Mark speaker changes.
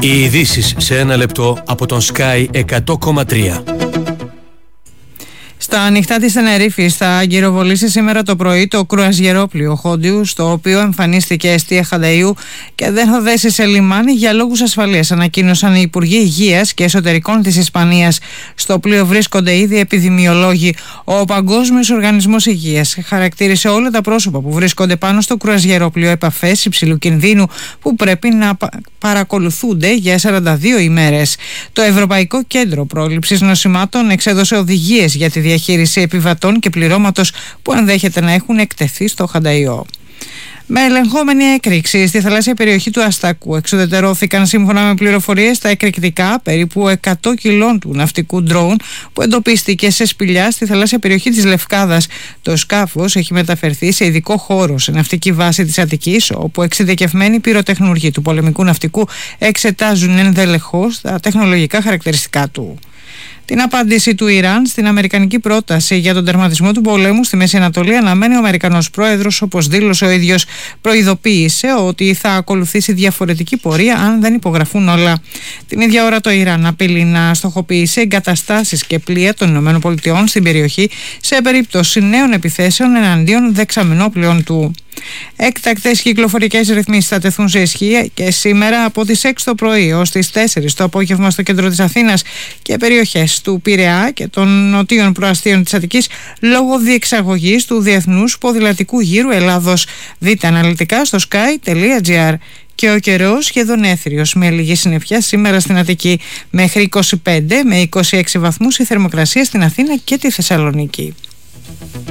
Speaker 1: Οι ειδήσεις σε ένα λεπτό από τον Sky 100,3.
Speaker 2: Στα ανοιχτά της Τενερίφης θα αγκυροβολήσει σήμερα το πρωί το κρουαζιερόπλοιο Χόντιου, στο οποίο εμφανίστηκε εστία Χανταΐου και δεν θα δέσει σε λιμάνι για λόγους ασφαλείας, ανακοίνωσαν οι Υπουργοί Υγείας και Εσωτερικών της Ισπανίας. Στο πλοίο βρίσκονται ήδη επιδημιολόγοι. Ο Παγκόσμιος Οργανισμός Υγείας χαρακτήρισε όλα τα πρόσωπα που βρίσκονται πάνω στο κρουαζιερόπλοιο επαφές υψηλού κινδύνου που πρέπει να παρακολουθούνται για 42 ημέρες. Το Ευρωπαϊκό Κέντρο Πρόληψης Νοσημάτων εξέδωσε οδηγίες για τη διαχείριση επιβατών και πληρώματος που ενδέχεται να έχουν εκτεθεί στο Χανταϊό. Με ελεγχόμενη έκρηξη στη θαλάσσια περιοχή του Αστάκου εξουδετερώθηκαν, σύμφωνα με πληροφορίες, τα εκρηκτικά περίπου 100 κιλών του ναυτικού ντρόουν που εντοπίστηκε σε σπηλιά στη θαλάσσια περιοχή της Λευκάδας. Το σκάφος έχει μεταφερθεί σε ειδικό χώρο σε ναυτική βάση της Αττικής, όπου εξειδικευμένοι πυροτεχνούργοι του πολεμικού ναυτικού εξετάζουν ενδελεχώς τα τεχνολογικά χαρακτηριστικά του. Την απάντηση του Ιράν στην αμερικανική πρόταση για τον τερματισμό του πολέμου στη Μέση Ανατολή αναμένει ο Αμερικανός πρόεδρος, όπως δήλωσε ο ίδιος. Προειδοποίησε ότι θα ακολουθήσει διαφορετική πορεία αν δεν υπογραφούν όλα. Την ίδια ώρα το Ιράν απειλεί να στοχοποιήσει εγκαταστάσεις και πλοία των ΗΠΑ στην περιοχή σε περίπτωση νέων επιθέσεων εναντίον δεξαμενόπλων του. Έκτακτες κυκλοφορικές ρυθμίσεις θα τεθούν σε ισχύ και σήμερα από τις 6 το πρωί ως τις 4 το απόγευμα στο κέντρο της Αθήνας και περιοχές του Πειραιά και των νοτίων προαστίων της Αττικής, λόγω διεξαγωγής του Διεθνούς Ποδηλατικού Γύρου Ελλάδος. Δείτε αναλυτικά στο sky.gr. Και ο καιρός σχεδόν έθριος, με λίγη συννεφιά σήμερα στην Αττική, μέχρι 25 με 26 βαθμούς η θερμοκρασία στην Αθήνα και τη Θεσσαλονίκη.